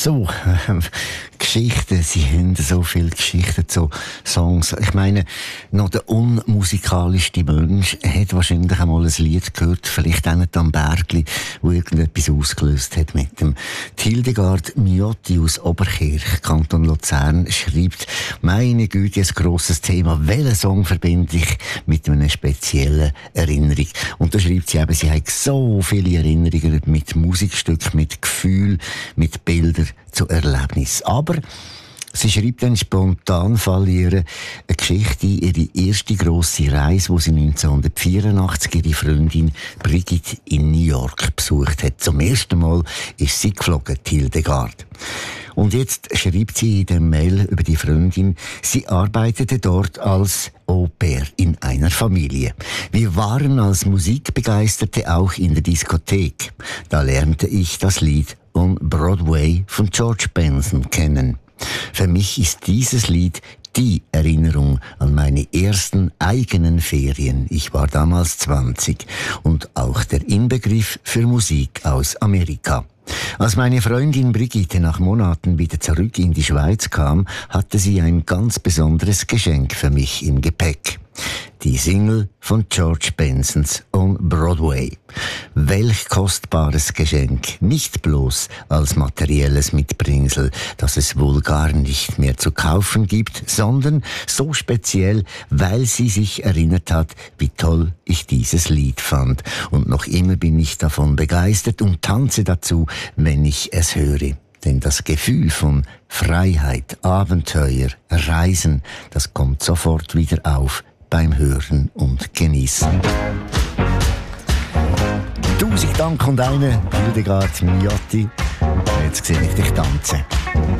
So, Geschichten, sie haben so viele Geschichten, so Songs. Ich meine, noch der unmusikalischste Mensch hat wahrscheinlich einmal ein Lied gehört, vielleicht auch nicht am Bergli, wo irgendetwas ausgelöst hat mit dem. Hildegard Miotti aus Oberkirch, Kanton Luzern, schreibt, meine Güte, ein grosses Thema. Welchen Song verbinde ich mit einer speziellen Erinnerung? Und da schreibt sie eben, sie hat so viele Erinnerungen mit Musikstücken, mit Gefühl, mit Bildern zu Erlebnis. Aber sie schreibt dann spontan eine Geschichte, ihre erste grosse Reise, wo sie 1984 ihre Freundin Brigitte in New York besucht hat. Zum ersten Mal ist sie geflogen, Hildegard. Und jetzt schreibt sie in der Mail über die Freundin, sie arbeitete dort als Au-pair in einer Familie. Wir waren als Musikbegeisterte auch in der Diskothek. Da lernte ich das Lied On Broadway von George Benson kennen. Für mich ist dieses Lied die Erinnerung an meine ersten eigenen Ferien. Ich war damals 20 und auch der Inbegriff für Musik aus Amerika. Als meine Freundin Brigitte nach Monaten wieder zurück in die Schweiz kam, hatte sie ein ganz besonderes Geschenk für mich im Gepäck. Die Single von George Bensons On Broadway. Welch kostbares Geschenk, nicht bloß als materielles Mitbringsel, das es wohl gar nicht mehr zu kaufen gibt, sondern so speziell, weil sie sich erinnert hat, wie toll ich dieses Lied fand. Und noch immer bin ich davon begeistert und tanze dazu, wenn ich es höre. Denn das Gefühl von Freiheit, Abenteuer, Reisen, das kommt sofort wieder auf beim Hören und Genießen. 1000 Dank und eine Hildegard Miotti. Jetzt sehe ich dich tanzen.